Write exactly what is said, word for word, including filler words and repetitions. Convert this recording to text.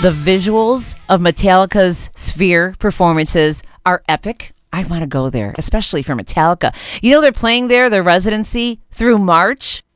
The visuals of Metallica's Sphere performances are epic. I want to go there, especially for Metallica. You know, they're playing there, their residency, through March.